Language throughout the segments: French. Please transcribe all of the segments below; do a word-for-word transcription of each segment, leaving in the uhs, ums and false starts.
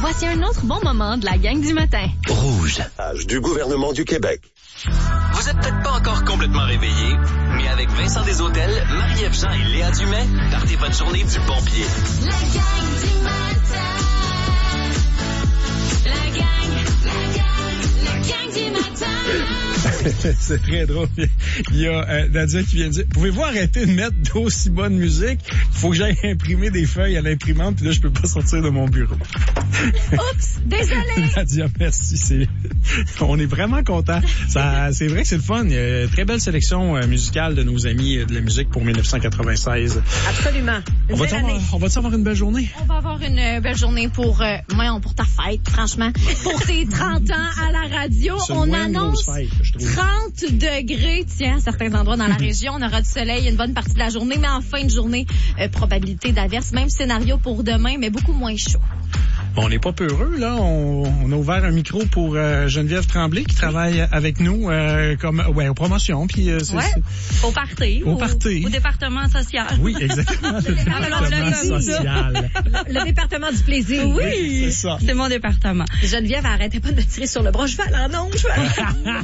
Voici un autre bon moment de la gang du matin. Rouge. Du gouvernement du Québec. Vous êtes peut-être pas encore complètement réveillé, mais avec Vincent Desautels, Marie-Ève Jean et Léa Dumais, partez votre journée du bon pied. La gang du matin. La gang, la gang, la gang du matin. C'est très drôle. Il y a euh, Nadia qui vient de dire, pouvez-vous arrêter de mettre d'aussi bonne musique? Il faut que j'aille imprimer des feuilles à l'imprimante, puis là, je peux pas sortir de mon bureau. Oups, désolé. Nadia, merci. C'est... On est vraiment contents. Ça, c'est vrai que c'est le fun. Il y a une très belle sélection euh, musicale de nos amis de la musique pour dix-neuf cent quatre-vingt-seize. Absolument. Une On va-tu avoir, on va-tu avoir une belle journée? On va avoir une belle journée pour, euh, moi, pour ta fête, franchement. Pour tes trente ans à la radio, C'est on moins une annonce grosse fête, je trouve. trente degrés, tiens, à certains endroits dans la région. On aura du soleil une bonne partie de la journée, mais en fin de journée, euh, probabilité d'averse. Même scénario pour demain, mais beaucoup moins chaud. Bon, on n'est pas peureux, là. On, on a ouvert un micro pour euh, Geneviève Tremblay qui travaille avec nous euh, comme ouais, aux promotions. Puis, euh, c'est, ouais, c'est... au party. Au, au party. Au département social. Oui, exactement. Le département social. Le, le département du plaisir. Oui, c'est ça. C'est mon département. Geneviève, arrêtez pas de me tirer sur le bras. Je vais aller en ondes. Je vais aller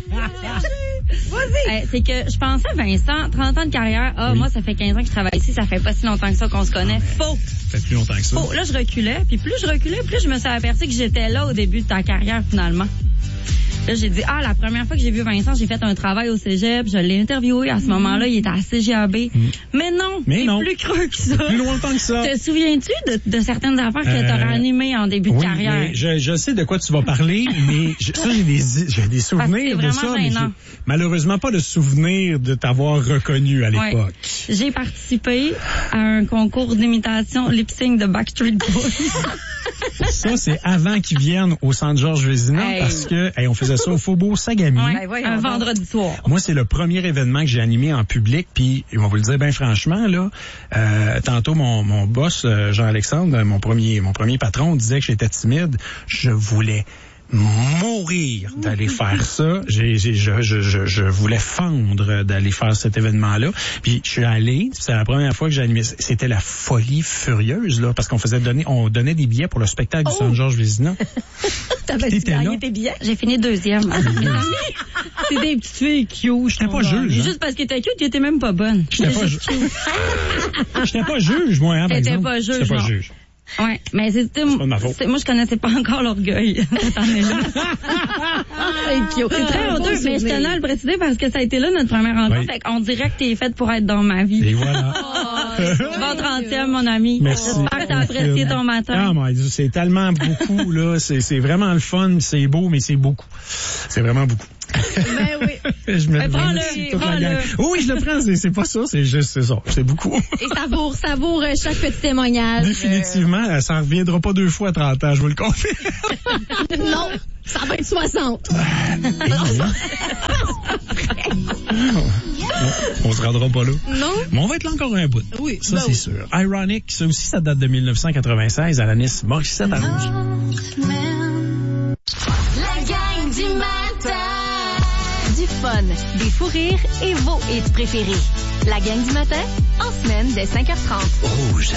Vas-y. Euh, c'est que je pensais, Vincent, trente ans de carrière. Ah, oui. Moi, ça fait quinze ans que je travaille ici. Ça fait pas si longtemps que ça qu'on se connaît. Faux. Ça fait plus longtemps que ça. Faux. Là, je reculais. Puis plus je reculais, plus je me suis aperçue que j'étais là au début de ta carrière, finalement. Là, j'ai dit, ah, la première fois que j'ai vu Vincent, j'ai fait un travail au cégep, je l'ai interviewé. À ce moment-là, il était à C G A B. Mm. Mais non, Mais c'est non. plus creux que ça. Plus longtemps que ça. Te souviens-tu de, de certaines affaires que euh, tu aurais animées en début oui, de carrière? Mais je, je sais de quoi tu vas parler, mais je, ça, j'ai des, j'ai des souvenirs de ça, mais j'ai malheureusement pas de souvenir de t'avoir reconnu à l'époque. Ouais. J'ai participé à un concours d'imitation lip-sync de Backstreet Boys. Ça, c'est avant qu'ils viennent au Centre Georges Vézina, hey. Parce que hey, on faisait ça au Faubourg Sagami. Ouais, ben, un vendredi soir. Moi, c'est le premier événement que j'ai animé en public, puis on va vous le dire bien franchement, là, euh, tantôt mon, mon boss, Jean-Alexandre, mon premier, mon premier patron, disait que j'étais timide. Je voulais mourir d'aller faire ça. J'ai, j'ai, je, je, je, je voulais fendre d'aller faire cet événement-là. Puis je suis allé, c'est la première fois que j'ai animé. C'était la folie furieuse, là, parce qu'on faisait donner, on donnait des billets pour le spectacle oh. du Centre Georges Vézina. T'avais gagné tes billets? J'ai fini deuxième. C'est des petites filles cute. J'étais pas juge. Hein? Juste parce que t'étais cute, tu étais même pas bonne. J'étais pas juge. J'étais pas juge, moi, hein, par T'étais exemple. pas juge, J'étais pas non. juge. Ouais, mais c'est, c'est, c'est pas de ma faute. C'est, moi je connaissais pas encore l'orgueil cette année-là. C'est cute. C'est très honteux, bon mais je tenais à le préciser parce que ça a été là notre première rencontre. Oui. Fait qu'on dirait que t'es faite pour être dans ma vie. Et voilà. Oh, bon trentième, mon ami. Merci. J'espère que t'as apprécié ton matin. Ah, mon Dieu, c'est tellement beaucoup, là. C'est, c'est vraiment le fun, c'est beau, mais c'est beaucoup. C'est vraiment beaucoup. Ben oui. je me ben, prends-le, prends-le. Oui, je le prends, c'est, c'est pas ça, c'est juste, c'est ça. C'est beaucoup. Et savoure, savoure chaque petit témoignage. Définitivement, euh... ça ne reviendra pas deux fois à trente ans, je vous le confirme. Non, ça va être soixante. On se rendra pas là. Non. Mais on va être là encore un bout. Oui. Ça, ben c'est oui. sûr. Ironic, ça aussi, ça date de dix-neuf cent quatre-vingt-seize à la Nice Morissette à Rouge. La gang du matin. Du fun, des fous rires et vos hits préférés. La gang du matin, en semaine dès cinq heures trente. Rouge.